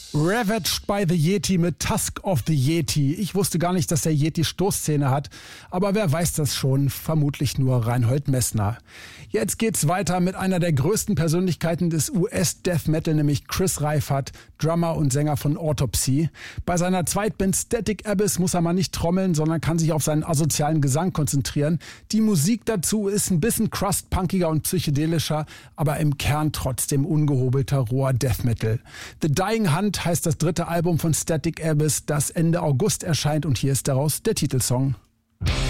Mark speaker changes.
Speaker 1: Ravaged by the Yeti mit Tusk of the Yeti. Ich wusste gar nicht, dass der Yeti Stoßzähne hat, aber wer weiß das schon? Vermutlich nur Reinhold Messner. Jetzt geht's weiter mit einer der größten Persönlichkeiten des US-Death Metal, nämlich Chris Reifert, Drummer und Sänger von Autopsy. Bei seiner Zweitband Static Abyss muss er mal nicht trommeln, sondern kann sich auf seinen asozialen Gesang konzentrieren. Die Musik dazu ist ein bisschen crust-punkiger und psychedelischer, aber im Kern trotzdem ungehobelter, roher Death Metal. The Dying Hunt heißt das dritte Album von Static Abyss, das Ende August erscheint, und hier ist daraus der Titelsong.